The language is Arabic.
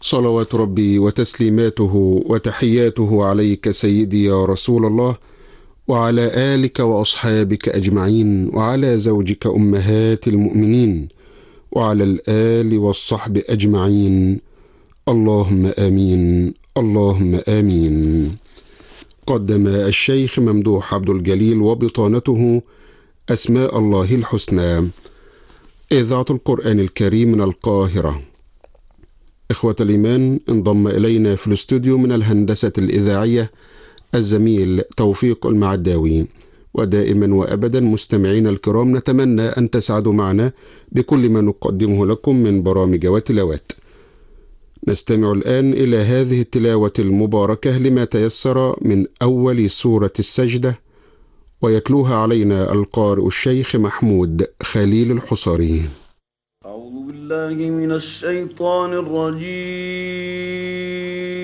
صلوات ربي وتسليماته وتحياته عليك سيدي يا رسول الله، وعلى آلك وأصحابك أجمعين، وعلى زوجك أمهات المؤمنين، وعلى الآل والصحب أجمعين. اللهم آمين، اللهم آمين. قدم الشيخ ممدوح عبد الجليل وبطانته أسماء الله الحسنى، إذاعة القرآن الكريم من القاهرة. إخوة الإيمان، انضم إلينا في الاستوديو من الهندسة الإذاعية الزميل توفيق المعداوي. ودائما وأبدا مستمعين الكرام، نتمنى أن تسعدوا معنا بكل ما نقدمه لكم من برامج وتلاوات. نستمع الآن إلى هذه التلاوة المباركة لما تيسر من أول سورة السجدة، ويتلوها علينا القارئ الشيخ محمود خليل الحصري. أعوذ بالله من الشيطان الرجيم.